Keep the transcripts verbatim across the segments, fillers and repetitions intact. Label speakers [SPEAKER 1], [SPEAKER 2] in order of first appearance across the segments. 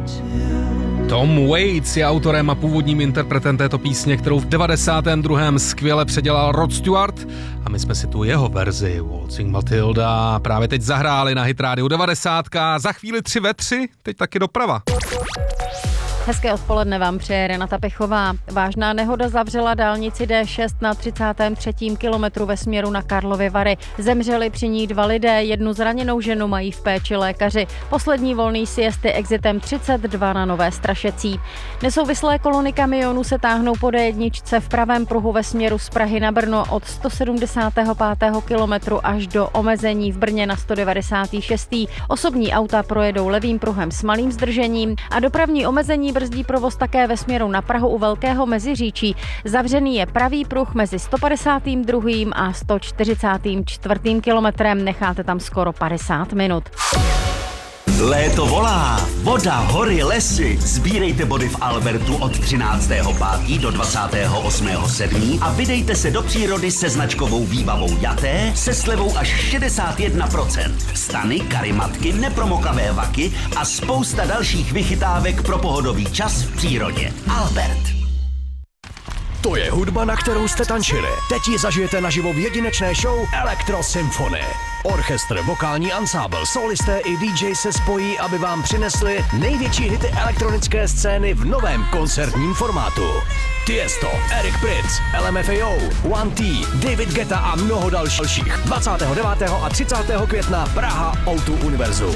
[SPEAKER 1] Tom Waits je autorem a původním interpretem této písně, kterou v devadesátém druhém skvěle předělal Rod Stewart a my jsme si tu jeho verzi Waltzing Matilda právě teď zahráli na Hit rádiu devadesátka. Za chvíli tři ve tři, teď taky doprava.
[SPEAKER 2] Hezké odpoledne vám přeje Renata Pechová. Vážná nehoda zavřela dálnici D šest na třicátém třetím kilometru ve směru na Karlovy Vary. Zemřeli při ní dva lidé, jednu zraněnou ženu mají v péči lékaři. Poslední volný sjezd je exitem třicet dva na Nové Strašecí. Nesouvislé kolony kamionů se táhnou po D jedna v pravém pruhu ve směru z Prahy na Brno od sto sedmdesátého pátého kilometru až do omezení v Brně na sto devadesátém šestém Osobní auta projedou levým pruhem s malým zdržením a dopravní omezení brzdí provoz také ve směru na Prahu u Velkého Meziříčí. Zavřený je pravý pruh mezi sto padesátým druhým a sto čtyřicátým čtvrtým kilometrem. Necháte tam skoro padesát minut.
[SPEAKER 3] Léto volá, voda, hory, lesy. Sbírejte body v Albertu od třináctého pátého do dvacátého osmého sedmého a vydejte se do přírody se značkovou výbavou Jaté se slevou až šedesát jedna procent. Stany, karimatky, nepromokavé vaky a spousta dalších vychytávek pro pohodový čas v přírodě. Albert.
[SPEAKER 4] To je hudba, na kterou jste tančili. Teď ji zažijete naživo v jedinečné show Electro Symphony. Orchestr, vokální ansábl, solisté i D J se spojí, aby vám přinesli největší hity elektronické scény v novém koncertním formátu. Tiesto, Eric Prydz, L M F A O, One T, David Guetta a mnoho dalších. dvacátého devátého a třicátého května Praha O dva Univerzum.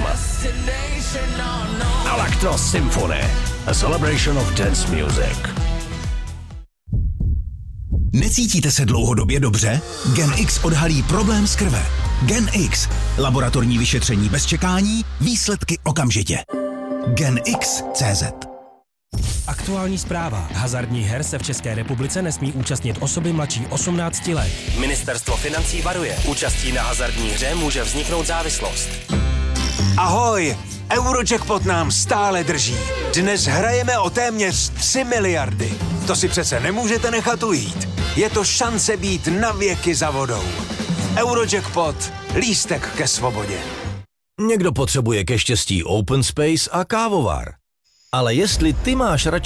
[SPEAKER 4] Electro Symphony, a celebration of dance music.
[SPEAKER 5] Necítíte se dlouhodobě dobře? Gen X odhalí problém z krve. Gen X. Laboratorní vyšetření bez čekání, výsledky okamžitě. Gen X tečka cé zet.
[SPEAKER 6] Aktuální zpráva. Hazardních her se v České republice nesmí účastnit osoby mladší osmnácti let. Ministerstvo financí varuje. Účastí na hazardní hře může vzniknout závislost.
[SPEAKER 7] Ahoj! Eurojackpot nám stále drží. Dnes hrajeme o téměř tři miliardy. To si přece nemůžete nechat ujít. Je to šance být na věky za vodou. Eurojackpot. Lístek ke svobodě.
[SPEAKER 8] Někdo potřebuje ke štěstí open space a kávovar. Ale jestli ty máš radši